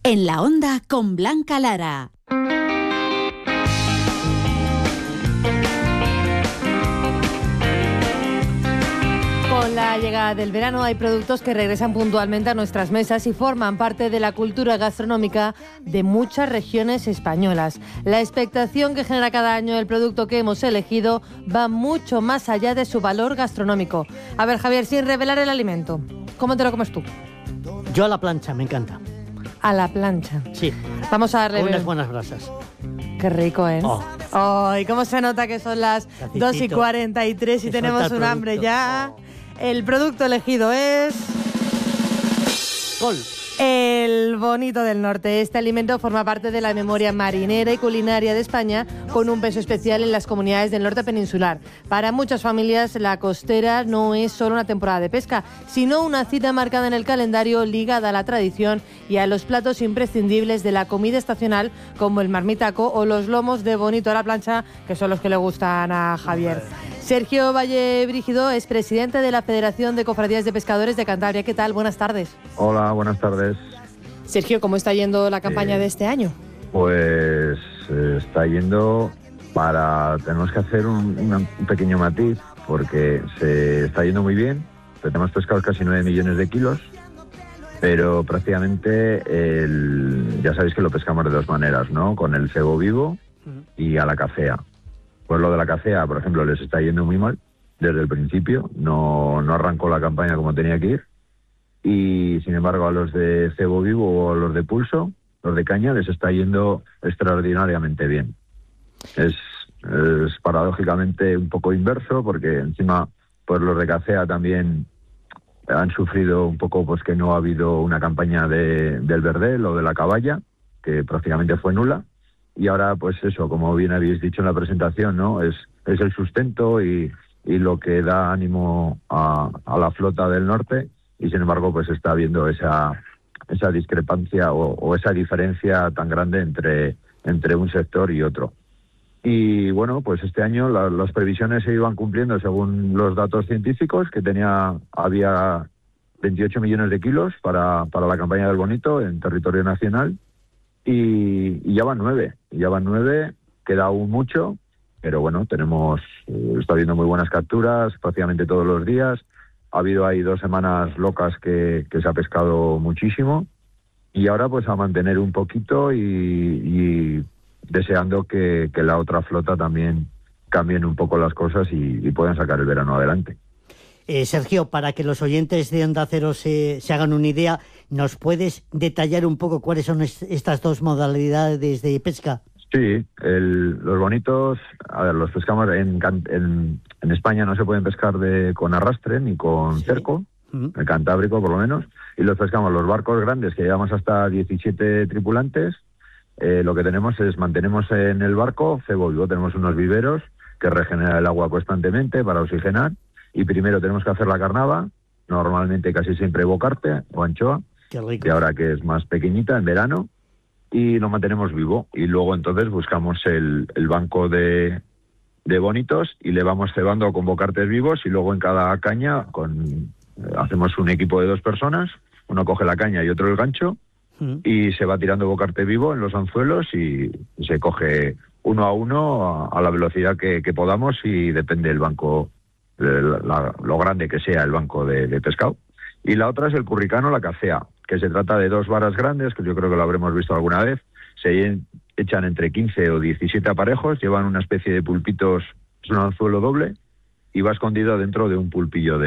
En la Onda con Blanca Lara. Con la llegada del verano hay productos que regresan puntualmente a nuestras mesas y forman parte de la cultura gastronómica de muchas regiones españolas. La expectación que genera cada año el producto que hemos elegido va mucho más allá de su valor gastronómico. A ver, Javier, sin revelar el alimento, ¿cómo te lo comes tú? Yo a la plancha, me encanta. A la plancha. Sí. Vamos a darle... Con unas buenas brasas. Qué rico, ¿eh? Oh. Oh, y cómo se nota que son las 2:43 y tenemos un hambre ya. Oh. El producto elegido es... Col. El bonito del norte. Este alimento forma parte de la memoria marinera y culinaria de España, con un peso especial en las comunidades del norte peninsular. Para muchas familias, la costera no es solo una temporada de pesca, sino una cita marcada en el calendario, ligada a la tradición y a los platos imprescindibles de la comida estacional, como el marmitaco o los lomos de bonito a la plancha, que son los que le gustan a Javier. Sergio Valle Brígido es presidente de la Federación de Cofradías de Pescadores de Cantabria. ¿Qué tal? Buenas tardes. Hola, buenas tardes. Sergio, ¿cómo está yendo la campaña de este año? Pues está yendo tenemos que hacer un pequeño matiz, porque se está yendo muy bien. Tenemos pescados casi 9 millones de kilos, pero prácticamente ya sabéis que lo pescamos de dos maneras, ¿no? Con el cebo vivo y a la cacea. Pues lo de la cacea, por ejemplo, les está yendo muy mal desde el principio. No arrancó la campaña como tenía que ir. Y, sin embargo, a los de cebo vivo o a los de pulso, los de caña, les está yendo extraordinariamente bien. Es paradójicamente un poco inverso, porque encima pues los de cacea también han sufrido un poco, pues que no ha habido una campaña del verdel o de la caballa, que prácticamente fue nula. Y ahora, pues eso, como bien habéis dicho en la presentación, ¿no? Es el sustento y lo que da ánimo a la flota del norte, y sin embargo, pues está habiendo esa discrepancia o esa diferencia tan grande entre un sector y otro. Y bueno, pues este año las previsiones se iban cumpliendo según los datos científicos, que había 28 millones de kilos para la campaña del bonito en territorio nacional. Y ya van 9, queda aún mucho, pero bueno, está habiendo muy buenas capturas prácticamente todos los días. Ha habido ahí 2 semanas locas que se ha pescado muchísimo, y ahora pues a mantener un poquito y deseando que la otra flota también cambien un poco las cosas y puedan sacar el verano adelante. Sergio, para que los oyentes de Onda Cero se hagan una idea, ¿nos puedes detallar un poco cuáles son estas dos modalidades de pesca? Sí, los bonitos, a ver, los pescamos en España no se pueden pescar con arrastre ni con cerco, el Cantábrico por lo menos, y los pescamos los barcos grandes, que llevamos hasta 17 tripulantes. Lo que mantenemos en el barco cebo vivo, tenemos unos viveros que regeneran el agua constantemente para oxigenar. Y primero tenemos que hacer la carnada, normalmente casi siempre bocarte o anchoa, que ahora que es más pequeñita en verano, y lo mantenemos vivo. Y luego entonces buscamos el banco de bonitos y le vamos cebando con bocartes vivos, y luego en cada caña hacemos un equipo de 2 personas, uno coge la caña y otro el gancho, y se va tirando bocarte vivo en los anzuelos y se coge uno a uno a la velocidad que podamos, y depende del banco, lo grande que sea el banco de pescado. Y la otra es el curricano, la cacea, que se trata de 2 varas grandes, que yo creo que lo habremos visto alguna vez. Se echan entre 15 o 17 aparejos, llevan una especie de pulpitos, es un anzuelo doble, y va escondido dentro de un pulpillo